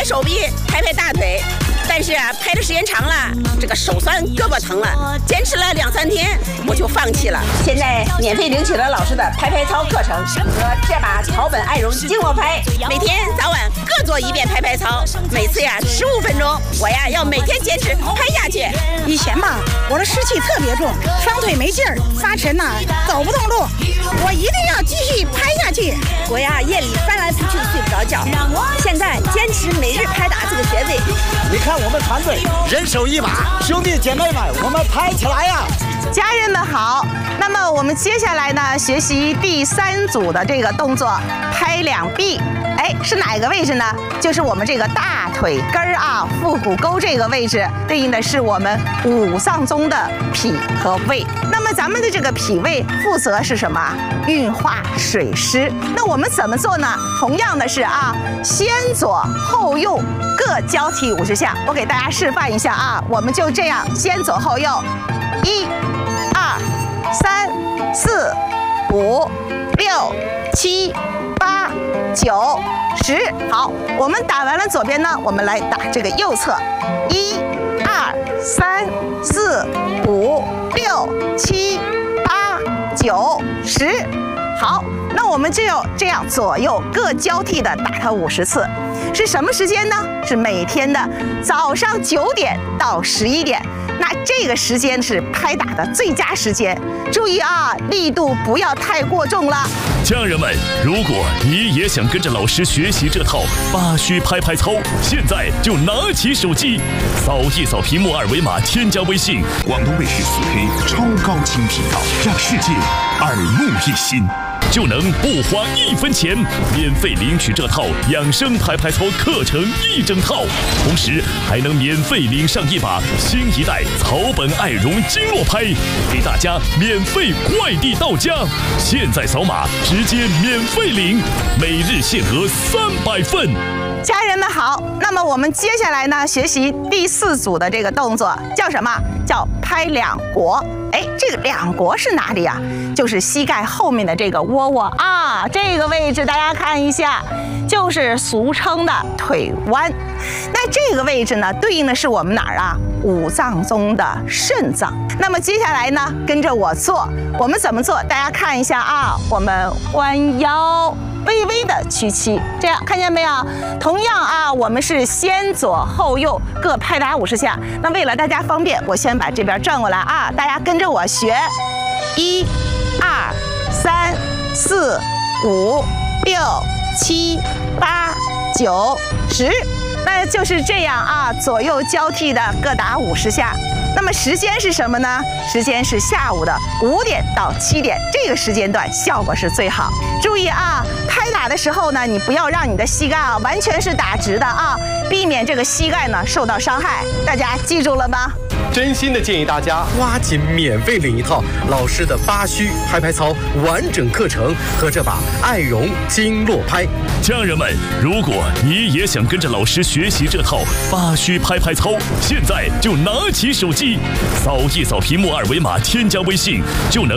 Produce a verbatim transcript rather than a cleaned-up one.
手臂，拍拍大腿。但是啊，拍的时间长了，这个手酸，胳膊疼了，坚持了两三天，我就放弃了。现在免费领取了老师的拍拍操课程和这把草本爱绒经络拍，每天早晚各做一遍拍拍操，每次呀十五分钟，我呀要每天坚持拍下去。 以前吧，我的湿气特别重，双腿没劲儿，发沉呐、啊，走不动路，我一定要继续拍下去。 我呀夜里翻来覆去睡不着觉，现在坚持每日拍打这个穴位。 你看我们团队人手一把，兄弟姐妹们，我们拍起来呀！ 家人们好，那么我们接下来呢，学习第三组的这个动作，拍两臂。哎，是哪个位置呢？就是我们这个大腿根儿啊，腹股沟这个位置，对应的是我们五脏中的脾和胃。那么咱们的这个脾胃负责是什么？运化水湿。那我们怎么做呢？同样的是啊，先左后右各交替五十下。我给大家示范一下啊，我们就这样，先左后右，一、二、三、四、五、六、七、八、九、十。好，我们打完了左边呢，我们来打这个右侧，一、二、三、四、五、六、七、八、九、十。好，那我们就要这样左右各交替的打它五十次。是什么时间呢？是每天的早上九点到十一点。那这个时间是拍打的最佳时间，注意啊，力度不要太过重了。 家人们，如果你也想跟着老师学习这套八虚拍拍操，现在就拿起手机，扫一扫屏幕二维码，添加微信广东卫视四 K 超高清频道，让世界耳目一新。 就能不花一分钱，免费领取这套养生拍拍操课程一整套，同时还能免费领上一把新一代草本爱绒经络拍，给大家免费快递到家。现在扫码直接免费领，每日限额三百份。 家人们好，那么我们接下来呢，学习第四组的这个动作叫什么？叫拍两国。哎，这个两国是哪里呀？就是膝盖后面的这个窝窝啊，这个位置大家看一下，就是俗称的腿弯。那这个位置呢，对应的是我们哪儿啊？五脏中的肾脏。那么接下来呢，跟着我做，我们怎么做？大家看一下啊，我们弯腰，微微的屈膝，这样看见没有？同样啊，我们是先左后右各拍打五十下。那为了大家方便，我先把这边转过来啊，大家跟着我学，一、二、三、四、五、六、七、八、九、十。那就是这样啊，左右交替的各打五十下。那么时间是什么呢？时间是下午的五点到七点，这个时间段效果是最好。注意啊，拍打的时候呢，你不要让你的膝盖啊完全是打直的啊，避免这个膝盖呢受到伤害。大家记住了吗？ 真心的建议大家抓紧免费领一套老师的八虚拍拍操完整课程和这把爱绒经络拍。 家人们，如果你也想跟着老师学习这套八虚拍拍操，现在就拿起手机，扫一扫屏幕二维码，添加微信就能